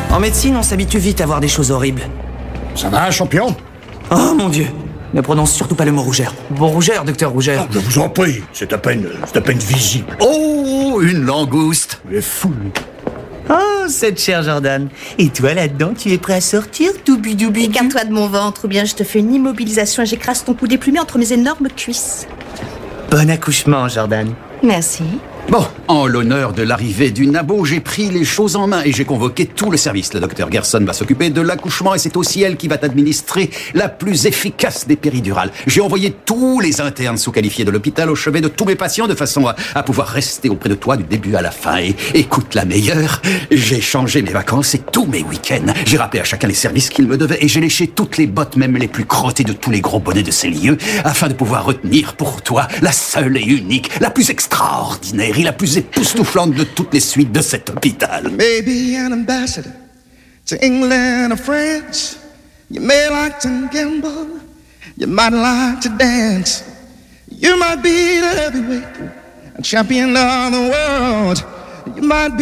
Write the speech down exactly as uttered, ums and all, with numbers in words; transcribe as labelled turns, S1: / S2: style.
S1: En médecine, on s'habitue vite à voir des choses horribles.
S2: Ça va, champion?
S1: Oh mon Dieu! Ne prononce surtout pas le mot rougeur. Bon rougeur, docteur Rougeur.
S2: Je vous en prie, c'est à peine, c'est à peine visible.
S3: Oh, une langouste.
S2: Il est fou.
S1: Oh, cette chère Jordan. Et toi, là-dedans, tu es prêt à sortir, doubi-doubi?
S4: Écarte-toi de mon ventre ou bien je te fais une immobilisation et j'écrase ton cou déplumé entre mes énormes cuisses.
S1: Bon accouchement, Jordan.
S4: Merci.
S3: Bon, en l'honneur de l'arrivée du nabo, j'ai pris les choses en main et j'ai convoqué tout le service. Le docteur Gerson va s'occuper de l'accouchement et c'est aussi elle qui va t'administrer la plus efficace des péridurales. J'ai envoyé tous les internes sous-qualifiés de l'hôpital au chevet de tous mes patients de façon à, à pouvoir rester auprès de toi du début à la fin. Et écoute la meilleure, j'ai changé mes vacances et tous mes week-ends. J'ai rappelé à chacun les services qu'il me devait et j'ai léché toutes les bottes, même les plus crottées de tous les gros bonnets de ces lieux, afin de pouvoir retenir pour toi la seule et unique, la plus extraordinaire et la plus époustouflante de toutes les suites de cet hôpital.
S5: Maybe an ambassador to England or France. You may like to gamble. You might like to dance. You might be the heavyweight champion of the world. You might be